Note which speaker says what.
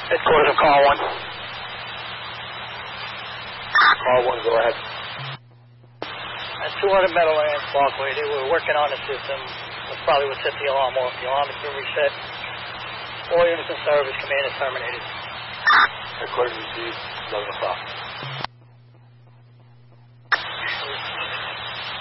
Speaker 1: Headquarters of Car 1.
Speaker 2: Car 1, go ahead.
Speaker 1: At 200 Meadowlands Parkway, they were working on the system. That's probably what set the alarm off. The alarm has been reset. All units in service. Command is terminated.
Speaker 2: Headquarters received 11 o'clock.